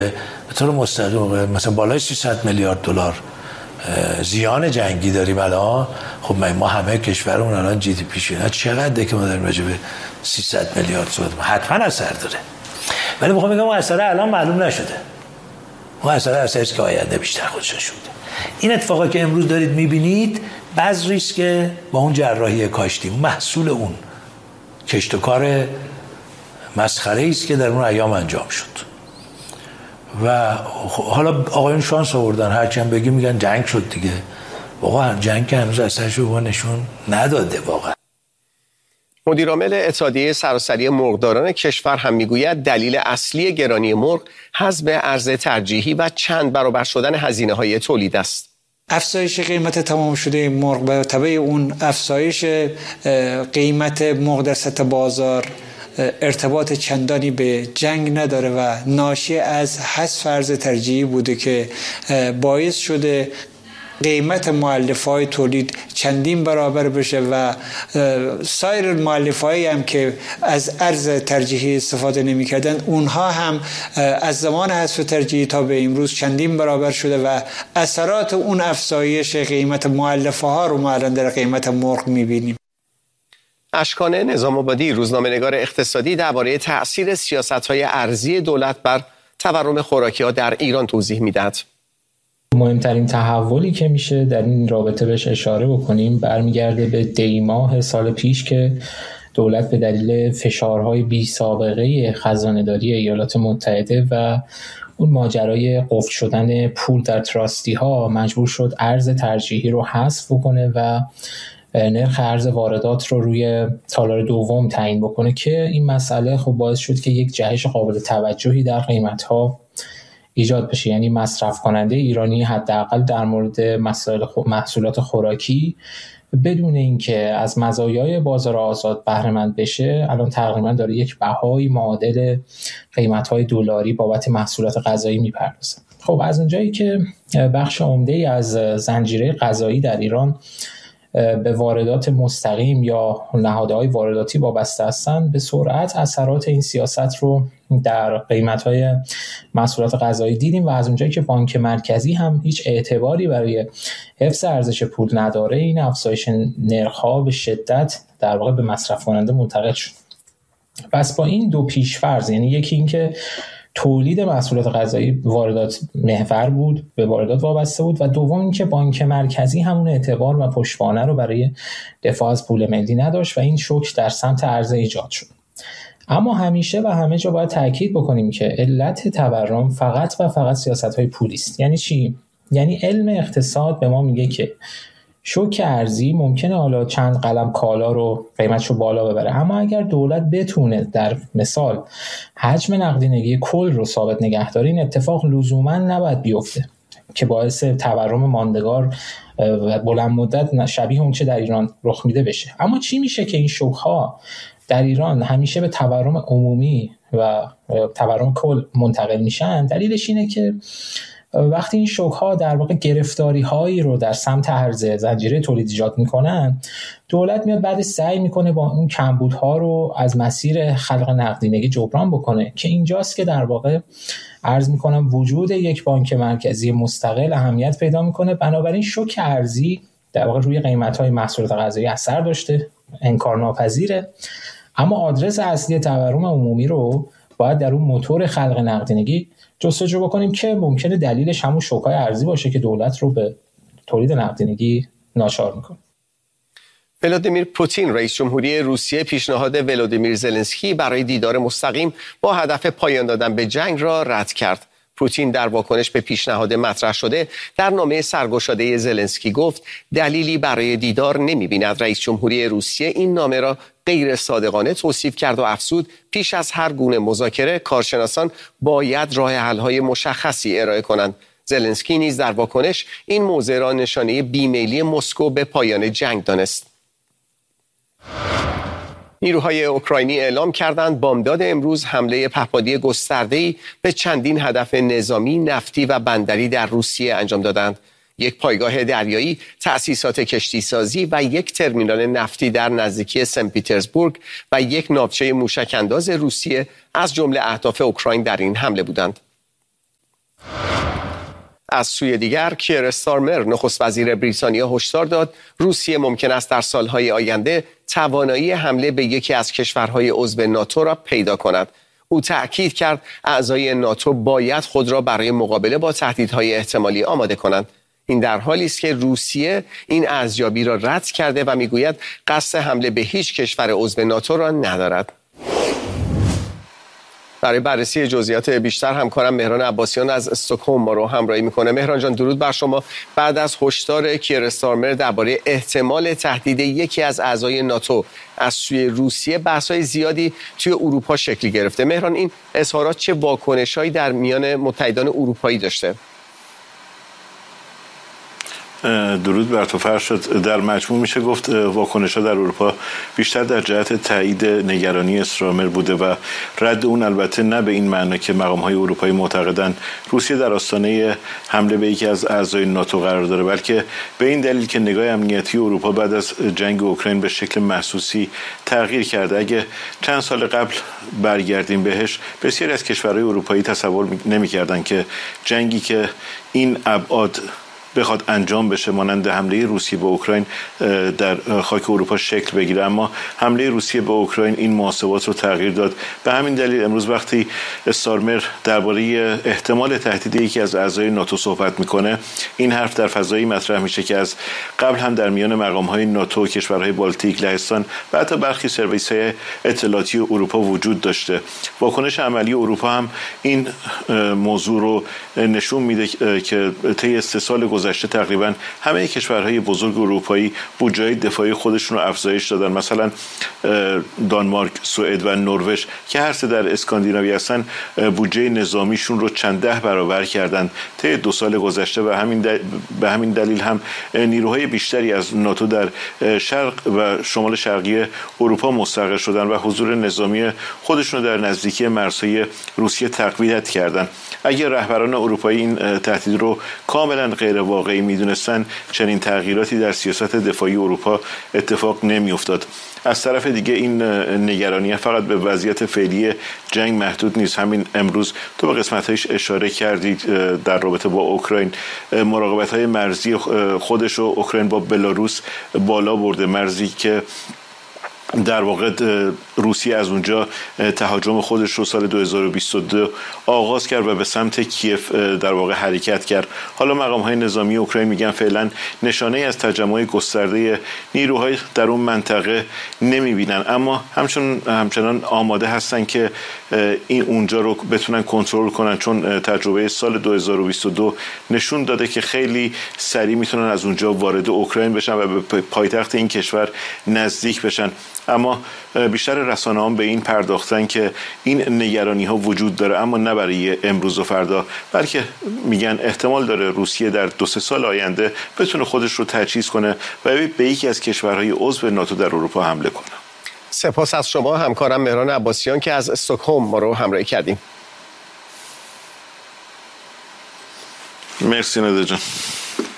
به طور مستقیم مثلا بالای 300 میلیارد دلار زیان جنگی داریم الان. خب ما همه کشورمون الان جی دی پیش اینا چقدره که ما داریم راجع به 300 میلیارد صحبت می‌کنیم، حتما اثر داره. ولی میخوام بگم اون اثر الان معلوم نشده. اون اثری که آینده بیشتر خودش نشون بده. این اتفاقی که امروز دارید میبینید بذریست که با اون جراحی کاشتی محصول اون کشت و کار مسخره است که در اون ایام انجام شد. و حالا آقایون شانس آوردن، هرچند بگیم میگن جنگ شد دیگه. واقعا جنگ که هنوز اثرش رو نشون نداده. واقعا مدیرعامل اتحادیه سراسری مرغداران کشور هم میگوید دلیل اصلی گرانی مرغ حذف ارز ترجیحی و چند برابر شدن هزینه‌های تولید است. افزایش قیمت تمام شده مرغ به تبع اون افزایش قیمت مرغ در سطح بازار ارتباط چندانی به جنگ نداره و ناشی از حذف ارز ترجیحی بوده که باعث شده قیمت مؤلفه‌های تولید چندین برابر بشه و سایر مؤلفه‌هایی هم که از ارز ترجیحی استفاده نمی‌کردن اونها هم از زمان حذف ترجیحی تا به امروز چندین برابر شده و اثرات اون افزایش قیمت مؤلفه‌ها رو ما الان در قیمت مرغ می‌بینیم. اشکان نظام‌آبادی روزنامه‌نگار اقتصادی درباره تأثیر سیاست‌های ارزی دولت بر تورم خوراکی‌ها در ایران توضیح می‌دهد. مهمترین تحولی که میشه در این رابطه بهش اشاره بکنیم برمیگرده به دی ماه سال پیش که دولت به دلیل فشارهای بی سابقه خزانه‌داری ایالات متحده و اون ماجرای قفل شدن پول در تراستی ها مجبور شد ارز ترجیحی رو حذف بکنه و نرخ ارز واردات رو روی تالار دوم تعیین بکنه که این مسئله خب باعث شد که یک جهش قابل توجهی در قیمت‌ها ایجاد بشه. یعنی مصرف کننده ایرانی حداقل در مورد محصولات خوراکی بدون اینکه از مزایای بازار آزاد بهره مند بشه الان تقریبا داره یک بهای معادل قیمت‌های دلاری بابت محصولات غذایی میپردازه. خب از اونجایی که بخش عمده‌ای از زنجیره غذایی در ایران به واردات مستقیم یا نهادهای وارداتی وابسته هستند، به سرعت اثرات این سیاست رو در قیمت‌های محصولات غذایی دیدیم و از اونجایی که بانک مرکزی هم هیچ اعتباری برای حفظ ارزش پول نداره این افزایش نرخ‌ها به شدت در واقع به مصرف کننده منتقل شد. پس با این دو پیش‌فرض، یعنی یکی این که تولید محصولات غذایی واردات محور بود، به واردات وابسته بود، و دوم اینکه بانک مرکزی همون اعتبار و پشتوانه رو برای دفاع از پول ملی نداشت و این شوک در سمت عرضه ایجاد شد. اما همیشه و همه جا باید تاکید بکنیم که علت تورم فقط و فقط سیاست‌های پولی است. یعنی چی؟ یعنی علم اقتصاد به ما میگه که شوک ارزی ممکنه حالا چند قلم کالا رو قیمتشو بالا ببره، اما اگر دولت بتونه در مثال حجم نقدینگی کل رو ثابت نگه داره این اتفاق لزوما نباید بیفته که باعث تورم ماندگار و بلند مدت شبیه اون چه در ایران رخ میده بشه. اما چی میشه که این شوک‌ها در ایران همیشه به تورم عمومی و تورم کل منتقل میشن؟ دلیلش اینه که وقتی این شوک‌ها در واقع گرفتاری‌هایی رو در سمت عرضه زنجیره تولید ایجاد می‌کنن، دولت میاد بعد سعی می‌کنه با اون کمبودها رو از مسیر خلق نقدینگی جبران بکنه که اینجاست که در واقع عرض می‌کنم وجود یک بانک مرکزی مستقل اهمیت پیدا می‌کنه. بنابراین شوک ارزی در واقع روی قیمت‌های محصولات غذایی اثر داشته، انکارناپذیره، اما آدرس اصلی تورم عمومی رو باید در اون موتور خلق نقدینگی جستجو بکنیم که ممکنه دلیلش همون شوک‌های ارزی باشه که دولت رو به تولید نقدینگی ناچار میکنه. ولادیمیر پوتین رئیس جمهوری روسیه پیشنهاد ولادیمیر زلنسکی برای دیدار مستقیم با هدف پایان دادن به جنگ را رد کرد. پوتین در واکنش به پیشنهاد مطرح شده در نامه سرگشاده زلنسکی گفت دلیلی برای دیدار نمی‌بیند. رئیس جمهوری روسیه این نامه را غیر صادقانه توصیف کرد و افزود پیش از هر گونه مذاکره کارشناسان باید راه حل‌های مشخصی ارائه کنند. زلنسکی نیز در واکنش این موضوع را نشانه بیمیلی مسکو به پایان جنگ دانست. نیروهای اوکراینی اعلام کردند بامداد امروز حمله پهپادی گسترده‌ای به چندین هدف نظامی، نفتی و بندری در روسیه انجام دادند. یک پایگاه دریایی، تأسیسات کشتیسازی و یک ترمینال نفتی در نزدیکی سن پیترزبورگ و یک ناوچه موشک‌انداز روسیه از جمله اهداف اوکراین در این حمله بودند. از سوی دیگر کیر استارمر نخست وزیر بریتانیا هشدار داد روسیه ممکن است در سالهای آینده توانایی حمله به یکی از کشورهای عضو ناتو را پیدا کند. او تأکید کرد اعضای ناتو باید خود را برای مقابله با تهدیدهای احتمالی آماده کنند. این در حالی است که روسیه این ارزیابی را رد کرده و میگوید قصد حمله به هیچ کشور عضو ناتو را ندارد. برای بررسی جزئیات بیشتر همکارم مهران عباسیان از استکهلم ما رو همراهی میکنه. مهران جان درود بر شما. بعد از هشدار کیر استارمر درباره احتمال تهدید یکی از اعضای ناتو از سوی روسیه، بحث‌های زیادی توی اروپا شکل گرفته. مهران، این اظهارات چه واکنش‌هایی در میان متحدان اروپایی داشته؟ درود بر تو فرشاد. در مجموع میشه گفت واکنش‌ها در اروپا بیشتر در جهت تایید نگرانی استارمر بوده و رد اون، البته نه به این معنی که مقام‌های اروپایی معتقدند روسیه در آستانه حمله به یکی از اعضای ناتو قرار داره، بلکه به این دلیل که نگاه امنیتی اروپا بعد از جنگ اوکراین به شکل محسوسی تغییر کرده. اگه چند سال قبل برگردیم بهش، بسیاری از کشورهای اروپایی تصور نمی‌کردند که جنگی که این ابعاد بخواد انجام بشه، مانند حمله روسیه به اوکراین، در خاک اروپا شکل بگیره. اما حمله روسیه به اوکراین این محاسبات رو تغییر داد. به همین دلیل امروز وقتی استارمر درباره احتمال تهدید یکی از اعضای ناتو صحبت میکنه، این حرف در فضایی مطرح میشه که از قبل هم در میان مقام‌های ناتو، کشورهای بالتیک، لهستان و حتی برخی سرویس‌های اطلاعاتی اروپا وجود داشته. واکنش عملی اروپا هم این موضوع رو نشون میده که طی 3 سال گذشته تقریبا همه کشورهای بزرگ اروپایی بودجه دفاعی خودشون رو افزایش دادن. مثلا دانمارک، سوئد و نروژ که هر سه در اسکاندیناوی هستن، بودجه نظامیشون رو چند 10 برابر کردن طی 2 سال گذشته و به همین دلیل هم نیروهای بیشتری از ناتو در شرق و شمال شرقی اروپا مستقر شدن و حضور نظامی خودشون رو در نزدیکی مرزهای روسیه تقویت کردن. اگر رهبران اروپایی این تهدید رو کاملا غیر واقعی میدونستن، چنین تغییراتی در سیاست دفاعی اروپا اتفاق نمیافتاد. از طرف دیگه این نگرانی فقط به وضعیت فعلی جنگ محدود نیست. همین امروز تو به قسمت‌هایش اشاره کردید در رابطه با اوکراین، مراقبت‌های مرزی خودش و اوکراین با بلاروس بالا برده، مرزی که در واقع روسیه از اونجا تهاجم خودش رو سال 2022 آغاز کرد و به سمت کیف در واقع حرکت کرد. حالا مقام‌های نظامی اوکراین میگن فعلا نشانه از تجمع گسترده نیروهای در اون منطقه نمیبینن، اما همچنان آماده هستن که این اونجا رو بتونن کنترل کنن، چون تجربه سال 2022 نشون داده که خیلی سریع میتونن از اونجا وارد اوکراین بشن و به پایتخت این کشور نزدیک بشن. اما بیشتر رسانه‌ها به این پرداختن که این نگرانی ها وجود داره، اما نه برای امروز و فردا، بلکه میگن احتمال داره روسیه در 2-3 سال آینده بتونه خودش رو تجهیز کنه و به یکی از کشورهای عضو ناتو در اروپا حمله کنه. سپاس از شما همکارم مهران عباسیان که از استکهلم ما رو همراهی کردیم. مرسی نده جان.